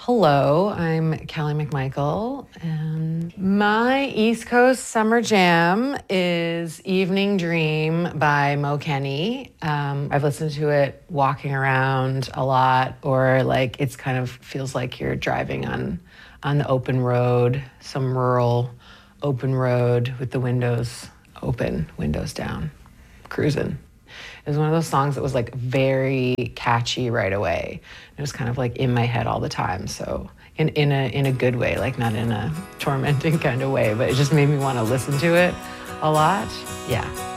Hello, I'm Kelly McMichael, and my East Coast summer jam is Evening Dream by Mo Kenny. I've listened to it walking around a lot, or like it's kind of feels like you're driving on the open road, some rural open road with the windows open, windows down, cruising. It was one of those songs that was like very catchy right away. It was kind of like in my head all the time. So in a good way, like not in a tormenting kind of way, but it just made me want to listen to it a lot. Yeah.